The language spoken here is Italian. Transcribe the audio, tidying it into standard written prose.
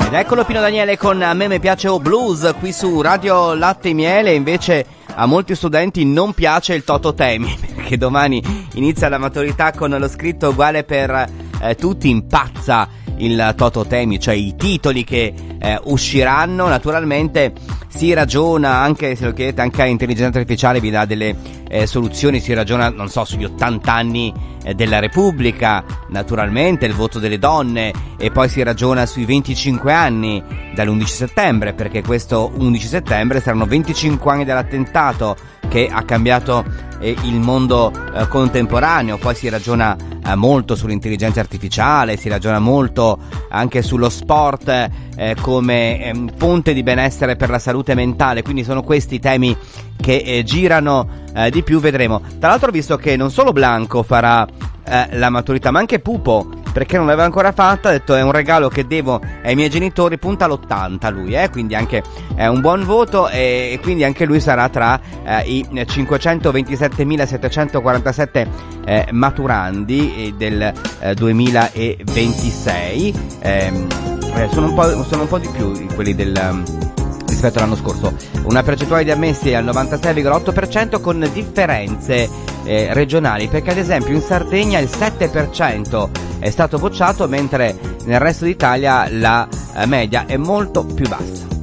Ed eccolo Pino Daniele con A me piace o blues qui su Radio Latte e Miele. Invece a molti studenti non piace il Tototemi, perché domani inizia la maturità con lo scritto uguale per tutti. Impazza il Tototemi, cioè i titoli che usciranno. Naturalmente si ragiona, anche se lo chiedete anche a intelligenza artificiale vi dà delle soluzioni, si ragiona, non so, sugli 80 anni della Repubblica, naturalmente il voto delle donne, e poi si ragiona sui 25 anni dall'11 settembre, perché questo 11 settembre saranno 25 anni dall'attentato che ha cambiato il mondo contemporaneo. Poi si ragiona molto sull'intelligenza artificiale, si ragiona molto anche sullo sport come fonte di benessere per la salute mentale, quindi sono questi i temi che girano di più, vedremo. Tra l'altro ho visto che non solo Blanco farà la maturità, ma anche Pupo, perché non l'aveva ancora fatta, ha detto è un regalo che devo ai miei genitori, punta all'80 lui, quindi anche è un buon voto, e quindi anche lui sarà tra i 527.747 maturandi del 2026. Sono un po' di più quelli rispetto all'anno scorso. Una percentuale di ammessi al 96,8% con differenze regionali, perché ad esempio in Sardegna il 7% è stato bocciato, mentre nel resto d'Italia la media è molto più bassa.